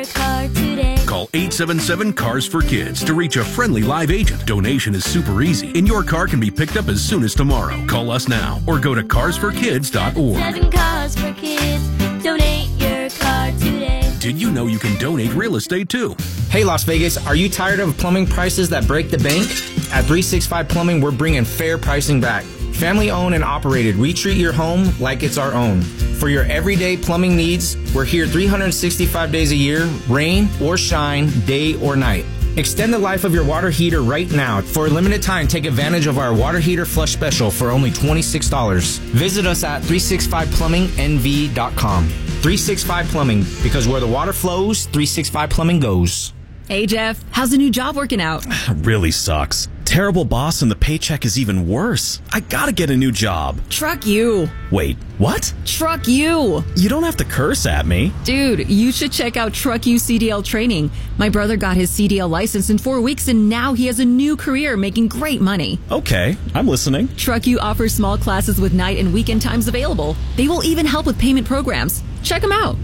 Call 877-CARS-FOR-KIDS to reach a friendly live agent. Donation is super easy, and your car can be picked up as soon as tomorrow. Call us now or go to carsforkids.org. 7 Cars for Kids. Donate your car today. Did you know you can donate real estate too? Hey Las Vegas, are you tired of plumbing prices that break the bank? At 365 Plumbing, we're bringing fair pricing back. Family owned and operated, we treat your home like it's our own. For your everyday plumbing needs, we're here 365 days a year, rain or shine, day or night. Extend the life of your water heater right now. For a limited time, take advantage of our water heater flush special for only $26. Visit us at 365plumbingnv.com. 365 Plumbing, because where the water flows, 365 Plumbing goes. Hey, Jeff, how's the new job working out? Really sucks. Terrible boss and the paycheck is even worse. I gotta get a new job. Truck you. Wait, what? Truck you. You don't have to curse at me. Dude, you should check out Truck You CDL training. My brother got his CDL license in 4 weeks and now he has a new career making great money. Okay, I'm listening. Truck You offers small classes with night and weekend times available. They will even help with payment programs. Check them out.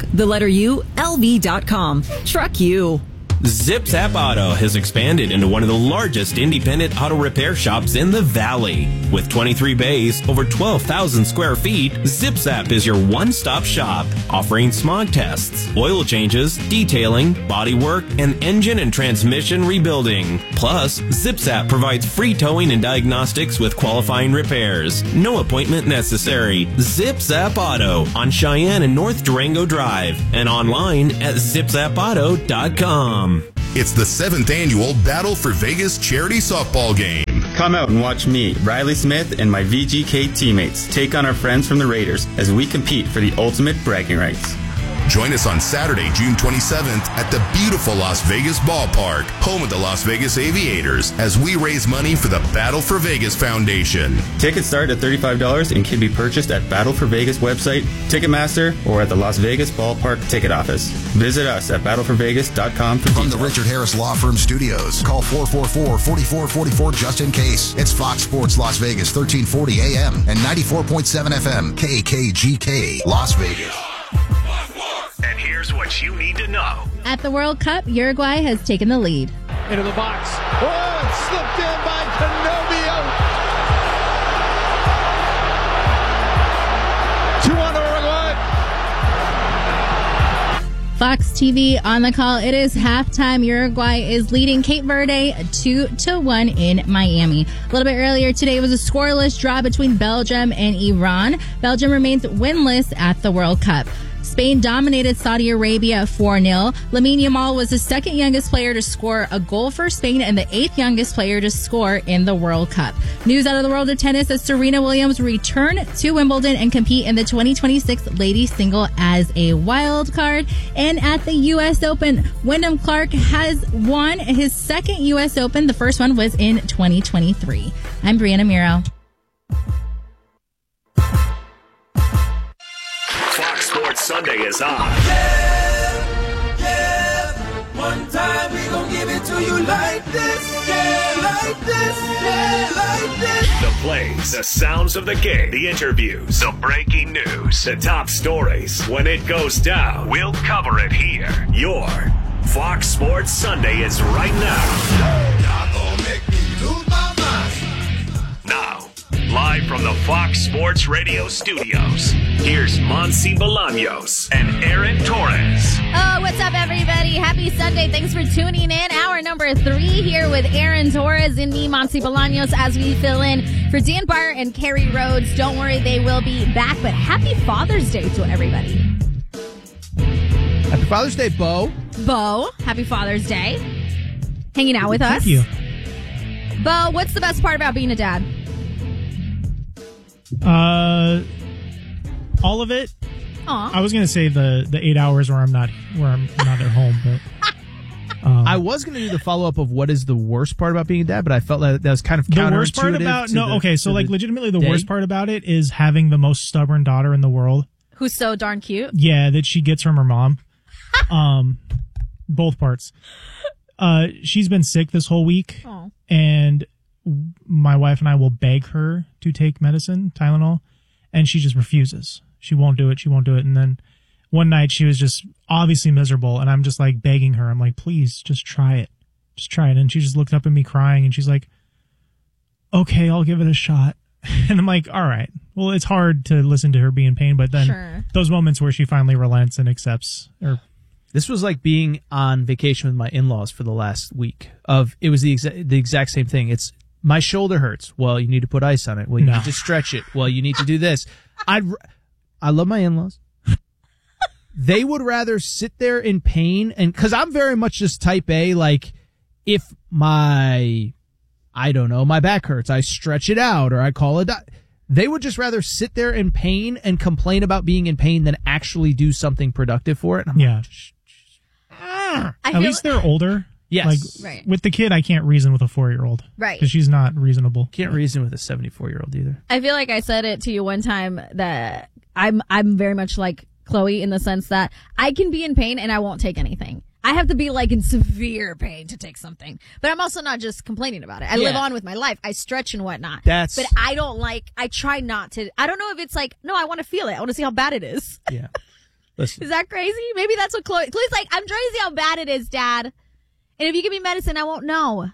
LV.com. Truck You. Zip Zap Auto has expanded into one of the largest independent auto repair shops in the Valley. With 23 bays, over 12,000 square feet, Zip Zap is your one-stop shop, offering smog tests, oil changes, detailing, bodywork, and engine and transmission rebuilding. Plus, Zip Zap provides free towing and diagnostics with qualifying repairs. No appointment necessary. Zip Zap Auto on Cheyenne and North Durango Drive and online at zipzapauto.com. It's the 7th annual Battle for Vegas charity softball game. Come out and watch me, Riley Smith, and my VGK teammates take on our friends from the Raiders as we compete for the ultimate bragging rights. Join us on Saturday, June 27th at the beautiful Las Vegas Ballpark, home of the Las Vegas Aviators, as we raise money for the Battle for Vegas Foundation. Tickets start at $35 and can be purchased at Battle for Vegas website, Ticketmaster, or at the Las Vegas Ballpark ticket office. Visit us at battleforvegas.com for From details. the Richard Harris Law Firm Studios, call 444-4444 just in case. It's Fox Sports Las Vegas, 1340 AM and 94.7 FM, KKGK, Las Vegas. And here's what you need to know. At the World Cup, Uruguay has taken the lead. Into the box. Oh, it slipped in by Canovio. 2-1 Uruguay. Fox TV on the call. It is halftime. Uruguay is leading Cape Verde 2-1 in Miami. A little bit earlier today, it was a scoreless draw between Belgium and Iran. Belgium remains winless at the World Cup. Spain dominated Saudi Arabia 4-0. Lamine Yamal was the second youngest player to score a goal for Spain and the 8th youngest player to score in the World Cup. News out of the world of tennis as Serena Williams return to Wimbledon and compete in the 2026 ladies single as a wild card. And at the U.S. Open, Wyndham Clark has won his second U.S. Open. The first one was in 2023. I'm Brianna Miro. Sunday is on. Yeah, one time we gon' give it to you like this, yeah, like this, yeah, like this. The plays, the sounds of the game, the interviews, the breaking news, the top stories. When it goes down, we'll cover it here. Your Fox Sports Sunday is right now. Y'all gon' make me lose my mind. Now, live from the Fox Sports Radio studios, here's Monsi Bolaños and Aaron Torres. Oh, what's up, everybody? Happy Sunday. Thanks for tuning in. Hour number 3 here with Aaron Torres and me, Monsi Bolaños, as we fill in for Dan Barr and Carrie Rhodes. Don't worry, they will be back, but happy Father's Day to everybody. Happy Father's Day, Bo. Bo, happy Father's Day. Hanging out with us. Thank you. Bo, what's the best part about being a dad? All of it. Aww. I was gonna say the 8 hours where I'm not at home, but I was gonna do the follow up of what is the worst part about being a dad, but I felt that was kind of counterintuitive. The worst part about legitimately the day. worst part about it is having the most stubborn daughter in the world. Who's so darn cute. Yeah, that she gets from her mom. Both parts. She's been sick this whole week, and my wife and I will beg her to take medicine, Tylenol, and she just refuses. She won't do it. And then one night she was just obviously miserable, and I'm just like begging her. I'm like, please, just try it. Just try it. And she just looked up at me crying, and she's like, okay, I'll give it a shot. And I'm like, all right. Well, it's hard to listen to her be in pain, but then those moments where she finally relents and accepts. This was like being on vacation with my in-laws for the last week. It was the exact same thing. It's my shoulder hurts. Well, you need to put ice on it. Well, you need to stretch it. Well, you need to do this. I love my in-laws. They would rather sit there in pain, and because I'm very much just type A, like if my back hurts, I stretch it out or I call it. They would just rather sit there in pain and complain about being in pain than actually do something productive for it. And I'm like, at least they're older. Yes. Like, with the kid, I can't reason with a 4-year-old. Right. Because she's not reasonable. Can't reason with a 74-year-old either. I feel like I said it to you one time that I'm very much like Chloe in the sense that I can be in pain and I won't take anything. I have to be like in severe pain to take something. But I'm also not just complaining about it. I live on with my life. I stretch and whatnot. But I try not to. I don't know if it's like, no, I want to feel it. I want to see how bad it is. Yeah. Listen. Is that crazy? Maybe that's what Chloe's like, I'm trying to see how bad it is, Dad. And if you give me medicine, I won't know.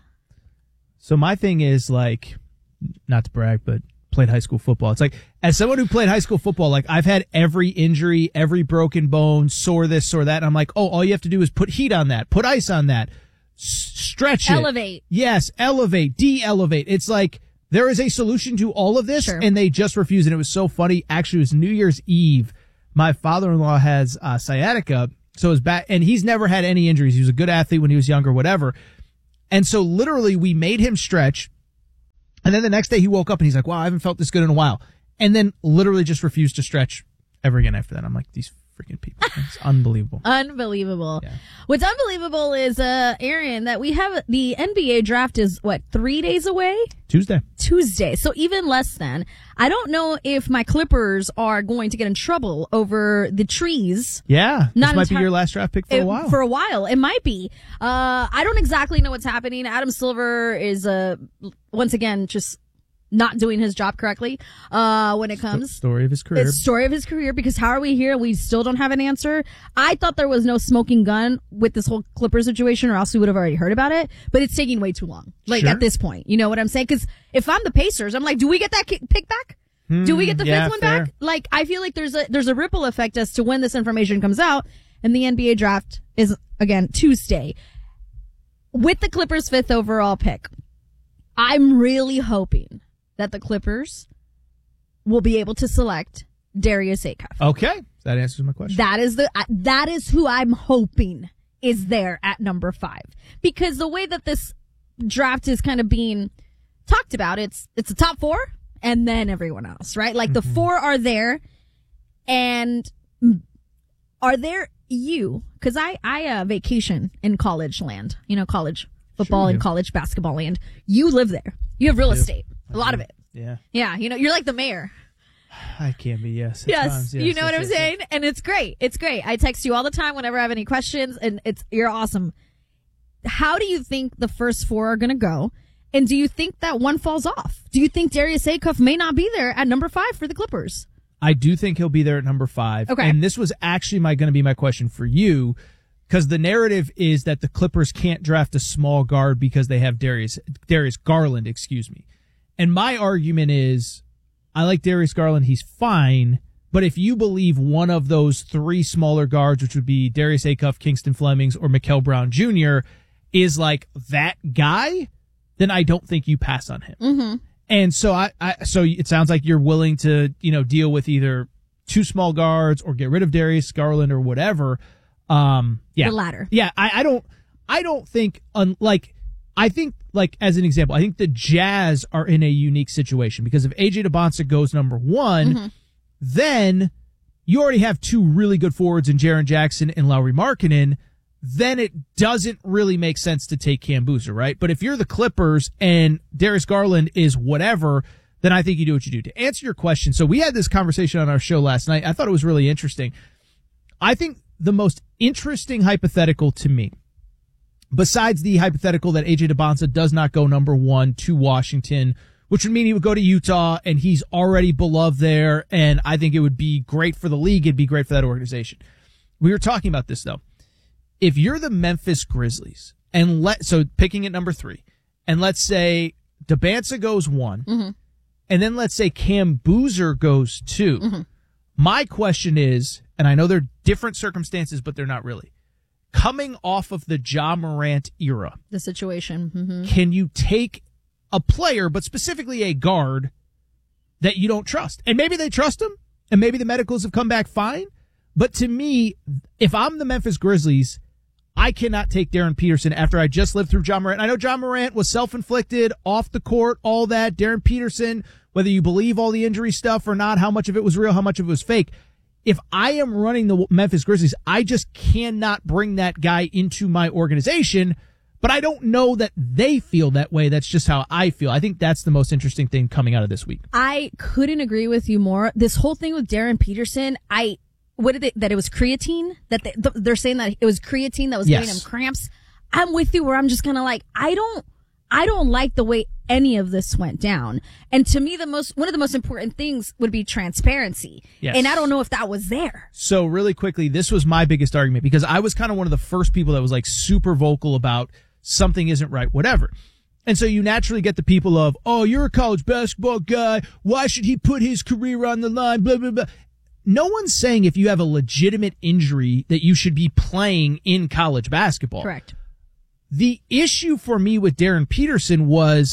So my thing is like, not to brag, but played high school football. It's like, as someone who played high school football, like I've had every injury, every broken bone, sore this, sore that. And I'm like, oh, all you have to do is put heat on that, put ice on that, stretch it. Elevate. Yes, elevate, de-elevate. It's like there is a solution to all of this, and they just refuse. And it was so funny. Actually, it was New Year's Eve. My father-in-law has sciatica, so his back, and he's never had any injuries. He was a good athlete when he was younger, whatever. And so literally we made him stretch. And then the next day he woke up and he's like, wow, I haven't felt this good in a while. And then literally just refused to stretch ever again after that. I'm like, these freaking people. It's unbelievable. Unbelievable. Yeah. What's unbelievable is, Aaron, that we have the NBA draft is 3 days away? Tuesday. So even less than. I don't know if my Clippers are going to get in trouble over the trees. Yeah. This might be your last draft pick for a while. For a while. It might be. I don't exactly know what's happening. Adam Silver is, once again, just not doing his job correctly when it comes. Story of his career. It's story of his career, because how are we here? We still don't have an answer. I thought there was no smoking gun with this whole Clipper situation, or else we would have already heard about it. But it's taking way too long. At this point, you know what I'm saying? Because if I'm the Pacers, I'm like, do we get that pick back? Do we get the fifth one back? Like, I feel like there's a ripple effect as to when this information comes out. And the NBA draft is, again, Tuesday. With the Clippers' 5th overall pick, I'm really hoping that the Clippers will be able to select Darius Acuff. Okay. That answers my question. That is who I'm hoping is there at number 5. Because the way that this draft is kind of being talked about, it's a top 4 and then everyone else, right? Like the 4 are there, and are there because I vacation in college land, college football and college basketball land. You live there. You have real estate. A lot of it. Yeah. Yeah. You're like the mayor. I can be, yes. Yes. You know what I'm saying? And it's great. It's great. I text you all the time whenever I have any questions, and you're awesome. How do you think the first 4 are going to go? And do you think that one falls off? Do you think Darius Acuff may not be there at number 5 for the Clippers? I do think he'll be there at number 5. Okay. And this was actually going to be my question for you, because the narrative is that the Clippers can't draft a small guard because they have Darius Garland, excuse me. And my argument is, I like Darius Garland. He's fine. But if you believe one of those 3 smaller guards, which would be Darius Acuff, Kingston Flemings, or Mikal Brown Jr., is like that guy, then I don't think you pass on him. Mm-hmm. And so so it sounds like you're willing to, deal with either 2 small guards or get rid of Darius Garland or whatever. Yeah. The latter. Yeah. I don't think, I think, as an example, I think the Jazz are in a unique situation, because if AJ DeBonsa goes number 1, then you already have 2 really good forwards in Jaren Jackson and Lauri Markkanen. Then it doesn't really make sense to take Cam Boozer, right? But if you're the Clippers and Darius Garland is whatever, then I think you do what you do. To answer your question, so we had this conversation on our show last night. I thought it was really interesting. I think the most interesting hypothetical to me, besides the hypothetical that AJ DeBonsa does not go number 1 to Washington, which would mean he would go to Utah, and he's already beloved there, and I think it would be great for the league. It'd be great for that organization. we were talking about this, though. If you're the Memphis Grizzlies, so picking at number 3, and let's say Dabansa goes 1, and then let's say Cam Boozer goes 2, my question is, and I know they're different circumstances, but they're not really, coming off of the Ja Morant era, the situation, can you take a player, but specifically a guard, that you don't trust? And maybe they trust him, and maybe the medicals have come back fine, but to me, if I'm the Memphis Grizzlies, I cannot take Darren Peterson after I just lived through Ja Morant. I know Ja Morant was self-inflicted, off the court, all that. Darren Peterson, whether you believe all the injury stuff or not, how much of it was real, how much of it was fake. If I am running the Memphis Grizzlies, I just cannot bring that guy into my organization, but I don't know that they feel that way. That's just how I feel. I think that's the most interesting thing coming out of this week. I couldn't agree with you more. This whole thing with Darren Peterson, that it was creatine? That they're saying that it was creatine that was giving him cramps. I'm with you where I'm just kind of like, I don't like the way any of this went down. And to me, one of the most important things would be transparency. Yes. And I don't know if that was there. So really quickly, this was my biggest argument because I was kind of one of the first people that was like super vocal about something isn't right, whatever. And so you naturally get the people of, oh, you're a college basketball guy. Why should he put his career on the line? Blah, blah, blah. No one's saying if you have a legitimate injury that you should be playing in college basketball. Correct. The issue for me with Darren Peterson was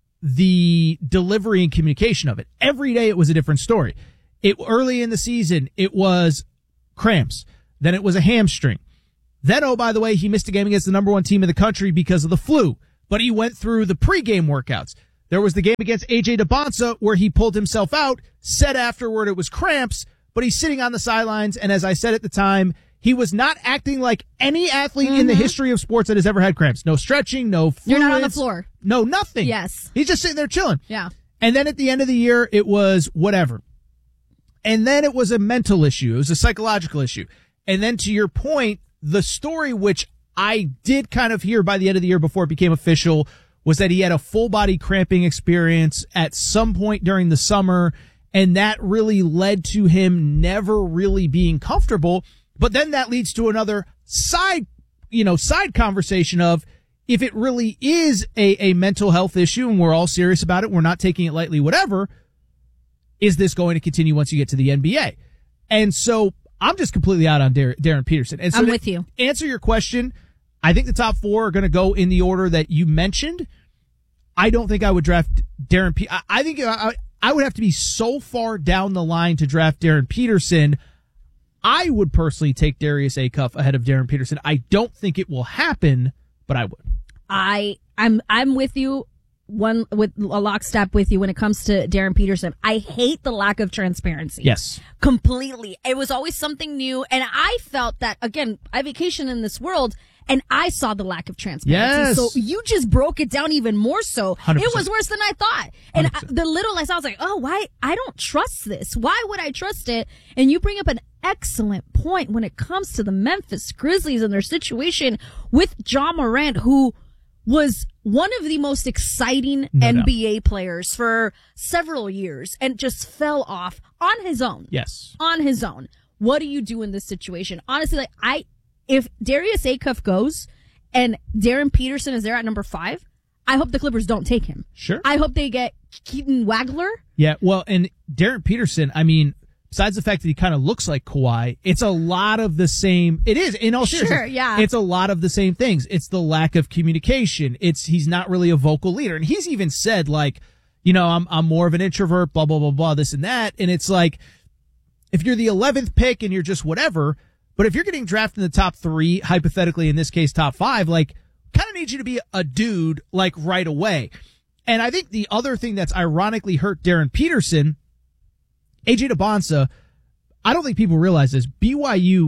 the delivery and communication of it. Every day it was a different story. Early in the season, it was cramps. Then it was a hamstring. Then, oh, by the way, he missed a game against the number 1 team in the country because of the flu. But he went through the pregame workouts. There was the game against AJ Debonsa where he pulled himself out, said afterward it was cramps, but he's sitting on the sidelines, and as I said at the time, he was not acting like any athlete in the history of sports that has ever had cramps. No stretching, no fluids. You're not on the floor. No, nothing. Yes. He's just sitting there chilling. Yeah. And then at the end of the year, it was whatever. And then it was a mental issue. It was a psychological issue. And then to your point, the story, which I did kind of hear by the end of the year before it became official, was that he had a full body cramping experience at some point during the summer. And that really led to him never really being comfortable. But then that leads to another side conversation of if it really is a mental health issue and we're all serious about it, we're not taking it lightly, whatever, is this going to continue once you get to the NBA? And so I'm just completely out on Darren Peterson. And so I'm with you. Answer your question. I think the top 4 are going to go in the order that you mentioned. I don't think I would draft Darren Peterson. I think I would have to be so far down the line to draft Darren Peterson. I would personally take Darius Acuff ahead of Darren Peterson. I don't think it will happen, but I would. I'm with you. With a lockstep with you when it comes to Darren Peterson. I hate the lack of transparency. Yes. Completely. It was always something new. And I felt that, again, I vacation in this world and I saw the lack of transparency. Yes. So you just broke it down even more so. 100%. It was worse than I thought. And the little I saw, I was like, oh, why? I don't trust this. Why would I trust it? And you bring up an excellent point when it comes to the Memphis Grizzlies and their situation with Ja Morant, who was one of the most exciting NBA players for several years and just fell off on his own. Yes. On his own. What do you do in this situation? Honestly, if Darius Acuff goes and Darren Peterson is there at number 5, I hope the Clippers don't take him. Sure. I hope they get Keaton Wagler. Yeah, well, and Darren Peterson, I mean, besides the fact that he kind of looks like Kawhi, it's a lot of the same. It is, in all seriousness. Sure, yeah. It's a lot of the same things. It's the lack of communication. He's not really a vocal leader. And he's even said, like, I'm more of an introvert, blah, blah, blah, blah, this and that. And it's like, if you're the 11th pick and you're just whatever, but if you're getting drafted in the top 3, hypothetically, in this case, top 5, like, kind of need you to be a dude, like, right away. And I think the other thing that's ironically hurt Darren Peterson, AJ Debonsa, I don't think people realize this. BYU,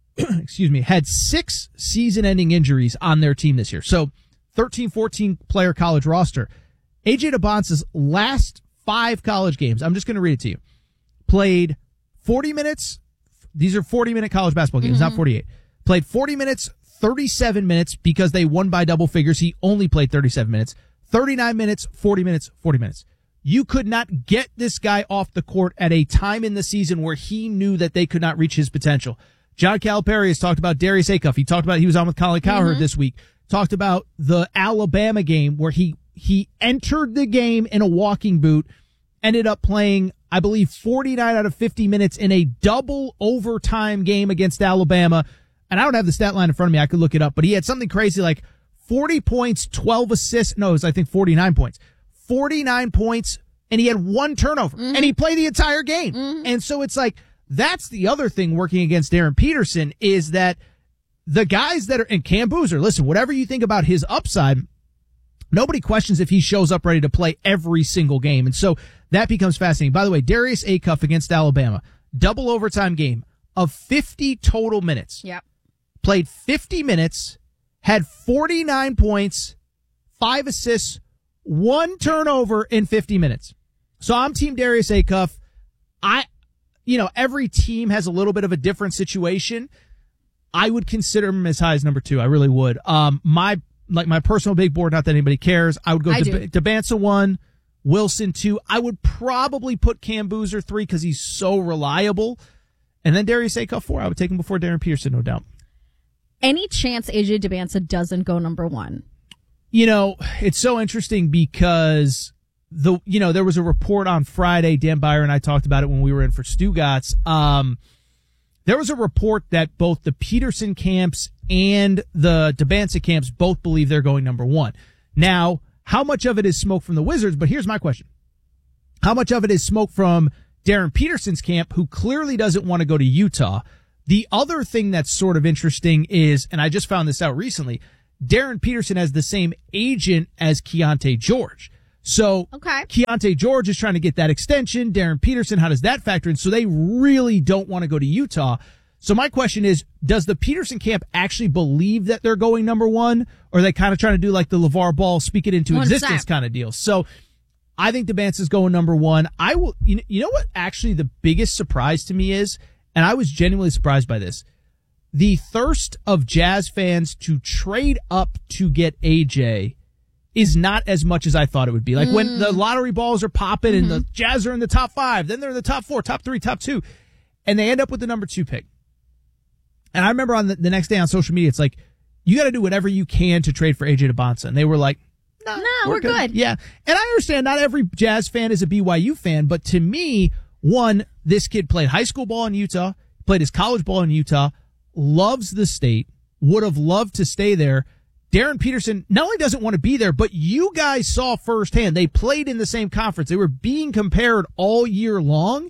had 6 season-ending injuries on their team this year. So 13, 14-player college roster. AJ Debonsa's last 5 college games, I'm just going to read it to you, played 40 minutes. These are 40-minute college basketball games, not 48. Played 40 minutes, 37 minutes because they won by double figures. He only played 37 minutes. 39 minutes, 40 minutes, 40 minutes. You could not get this guy off the court at a time in the season where he knew that they could not reach his potential. John Calipari has talked about Darius Acuff. He was on with Colin Cowherd this week. Talked about the Alabama game where he entered the game in a walking boot, ended up playing, I believe, 49 out of 50 minutes in a double overtime game against Alabama. And I don't have the stat line in front of me. I could look it up, but he had something crazy like 40 points, 12 assists. No, it was, I think, 49 points. 49 points, and he had 1 turnover, and he played the entire game. And so it's like, that's the other thing working against Darren Peterson is that the guys that are, and Cam Boozer, listen, whatever you think about his upside, nobody questions if he shows up ready to play every single game. And so that becomes fascinating. By the way, Darius Acuff against Alabama, double overtime game of 50 total minutes. Yep. Played 50 minutes, had 49 points, 5 assists, 1 turnover in 50 minutes. So I'm Team Darius Acuff. Every team has a little bit of a different situation. I would consider him as high as number 2. I really would. My personal big board, not that anybody cares. I would go DeBanza 1, Wilson 2. I would probably put Cam Boozer 3 because he's so reliable. And then Darius Acuff 4. I would take him before Darren Peterson, no doubt. Any chance AJ DeBanza doesn't go number 1? It's so interesting because there was a report on Friday. Dan Byer and I talked about it when we were in for Stugatz. There was a report that both the Peterson camps and the DeBanza camps both believe they're going number 1. Now, how much of it is smoke from the Wizards? But here's my question. How much of it is smoke from Darren Peterson's camp, who clearly doesn't want to go to Utah? The other thing that's sort of interesting is, and I just found this out recently, Darren Peterson has the same agent as Keontae George. So Keontae George is trying to get that extension. Darren Peterson, how does that factor in? So they really don't want to go to Utah. So my question is, does the Peterson camp actually believe that they're going number 1? Or are they kind of trying to do like the LeVar Ball speak it into 100%. Existence kind of deal? So I think DeBanza's going number 1. I will, you know what actually the biggest surprise to me is, and I was genuinely surprised by this, the thirst of Jazz fans to trade up to get AJ is not as much as I thought it would be. Like when the lottery balls are popping and the Jazz are in the top 5, then they're in the top 4, top 3, top 2, and they end up with the number 2 pick. And I remember on the next day on social media, it's like, you got to do whatever you can to trade for AJ DeBanza. And they were like, no, we're good. Yeah. And I understand not every Jazz fan is a BYU fan, but to me, one, this kid played high school ball in Utah, played his college ball in Utah, loves the state, would have loved to stay there. Darren Peterson not only doesn't want to be there, but you guys saw firsthand. They played in the same conference. They were being compared all year long.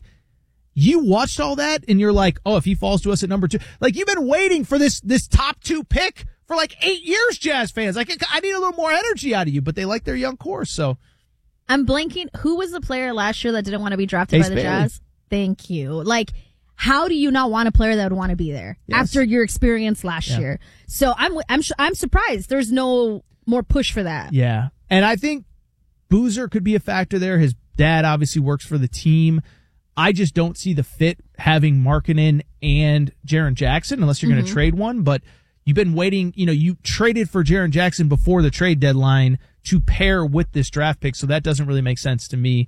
You watched all that and you're like, oh, if he falls to us at number 2, like you've been waiting for this top 2 pick for like 8 years, Jazz fans. Like I need a little more energy out of you, but they like their young core. So I'm blanking. Who was the player last year that didn't want to be drafted by the Jazz? Thank you. Like, how do you not want a player that would want to be there after your experience last year? So I'm surprised there's no more push for that. Yeah. And I think Boozer could be a factor there. His dad obviously works for the team. I just don't see the fit having Markkanen and Jaren Jackson unless you're going to trade one. But you've been waiting. You traded for Jaren Jackson before the trade deadline to pair with this draft pick. So that doesn't really make sense to me.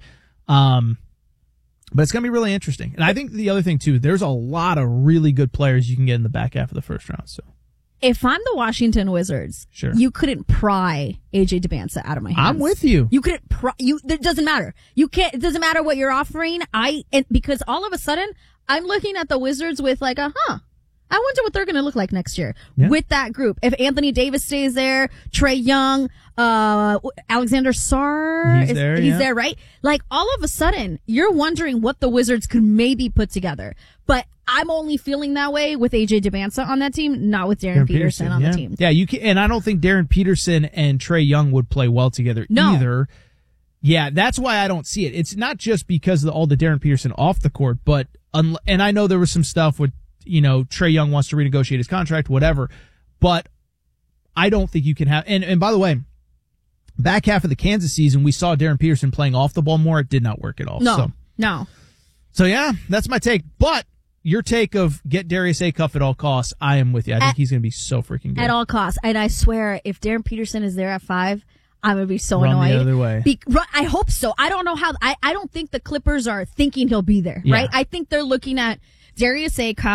But it's going to be really interesting. And I think the other thing, too, there's a lot of really good players you can get in the back half of the first round. So if I'm the Washington Wizards, you couldn't pry AJ DeBanza out of my hands. I'm with you. You couldn't it doesn't matter. You can't, it doesn't matter what you're offering. Because all of a sudden, I'm looking at the Wizards with like I wonder what they're going to look like next year with that group. If Anthony Davis stays there, Trae Young, Alexander Sarr, he's there, right? Like all of a sudden, you're wondering what the Wizards could maybe put together. But I'm only feeling that way with AJ DeBanza on that team, not with Darren Peterson on the team. Yeah, you can, and I don't think Darren Peterson and Trae Young would play well together either. Yeah, that's why I don't see it. It's not just because of all the Darren Peterson off the court, but and I know there was some stuff with Trae Young wants to renegotiate his contract, whatever. But I don't think you can have, and by the way, back half of the Kansas season, we saw Darren Peterson playing off the ball more. It did not work at all. No. So yeah, that's my take. But your take of get Darius Acuff at all costs, I am with you. I think he's going to be so freaking good. At all costs. And I swear, if Darren Peterson is there at 5, I'm going to be so annoyed. The other way. I hope so. I don't know how. I don't think the Clippers are thinking he'll be there, right? I think they're looking at Darius Acuff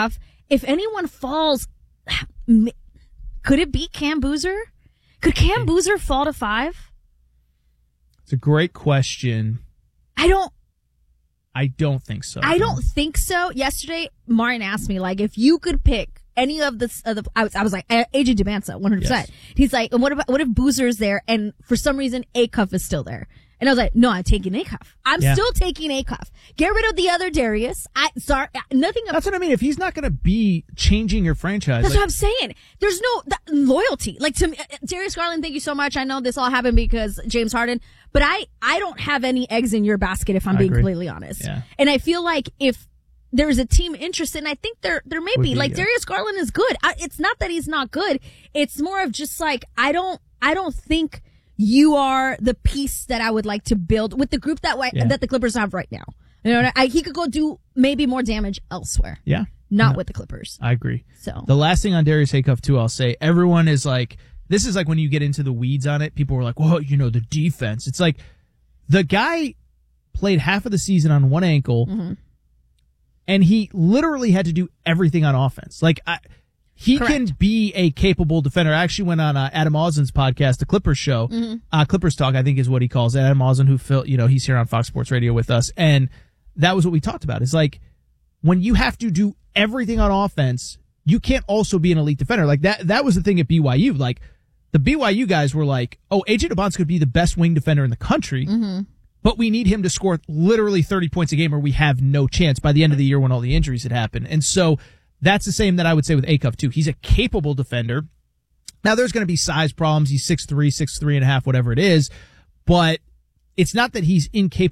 if anyone falls, could it be Cam Boozer? Could Cam Boozer fall to 5? It's a great question. I don't think so. I don't think so. Yesterday, Martin asked me, like, if you could pick any of the I was like, AJ Demancia, 100%. Yes. He's like, and what if Boozer is there and for some reason Acuff is still there? And I was like, no, I'm taking Acuff. I'm still taking Acuff. Get rid of the other Darius. Nothing. That's what I mean. If he's not going to be changing your franchise. That's what I'm saying. There's no loyalty. Like, to me, Darius Garland, thank you so much. I know this all happened because James Harden, but I don't have any eggs in your basket if I'm being completely honest. Yeah. And I feel like if there's a team interested, and I think there may be, like, Darius Garland is good. It's not that he's not good. It's more of just like, I don't think you are the piece that I would like to build with the group that the Clippers have right now. You know, he could go do maybe more damage elsewhere. Yeah. Not with the Clippers. I agree. So the last thing on Darius Acuff too, I'll say, everyone is like, this is like when you get into the weeds on it, people were like, well, the defense. It's like the guy played half of the season on one ankle and he literally had to do everything on offense. Like, he can be a capable defender. I actually went on Adam Oslin's podcast, the Clippers show. Clippers Talk, I think is what he calls it. Adam Oslin, who he's here on Fox Sports Radio with us. And that was what we talked about. It's like, when you have to do everything on offense, you can't also be an elite defender. Like, that was the thing at BYU. Like, the BYU guys were like, oh, AJ Demancia could be the best wing defender in the country, but we need him to score literally 30 points a game or we have no chance by the end of the year when all the injuries had happened. And so that's the same that I would say with Acuff too. He's a capable defender. Now there's going to be size problems. He's 6'3", 6'3.5", whatever it is, but it's not that he's incapable